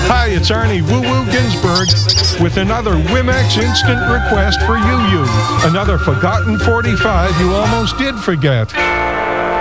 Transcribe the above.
Hi, it's Arnie Woo Woo Ginsburg with another Wimex instant request for you. Another forgotten 45 you almost did forget.